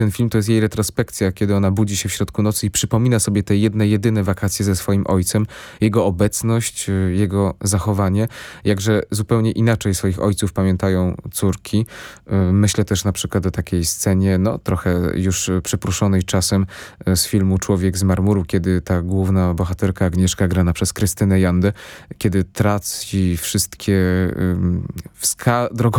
Ten film to jest jej retrospekcja, kiedy ona budzi się w środku nocy i przypomina sobie te jedne, jedyne wakacje ze swoim ojcem, jego obecność, jego zachowanie. Jakże zupełnie inaczej swoich ojców pamiętają córki. Myślę też na przykład o takiej scenie, no trochę już przypruszonej czasem z filmu Człowiek z marmuru, kiedy ta główna bohaterka Agnieszka, grana przez Krystynę Jandę, kiedy traci wszystkie